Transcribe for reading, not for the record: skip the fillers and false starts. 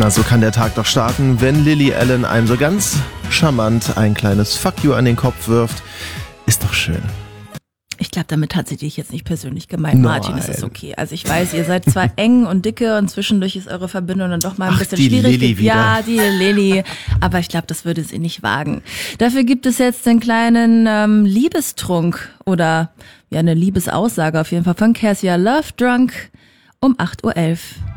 Na, so kann der Tag doch starten, wenn Lily Allen einem so ganz charmant ein kleines Fuck you an den Kopf wirft. Ist doch schön. Ich glaube, damit hat sie dich jetzt nicht persönlich gemeint. Martin, ist das okay. Also ich weiß, ihr seid zwar eng und dicke und zwischendurch ist eure Verbindung dann doch mal ein bisschen die schwierig. Lilly wieder. Ja, die Lilly. Aber ich glaube, das würde sie nicht wagen. Dafür gibt es jetzt den kleinen Liebestrunk oder ja eine Liebesaussage auf jeden Fall von Cassia, Love Drunk um 8:11 Uhr.